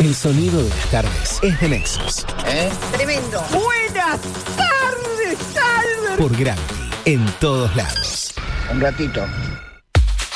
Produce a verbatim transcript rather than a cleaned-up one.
El sonido de las tardes es de Nexus. ¿Eh? Tremendo. Buenas tardes, Albert. Por Gravity, en todos lados. Un ratito.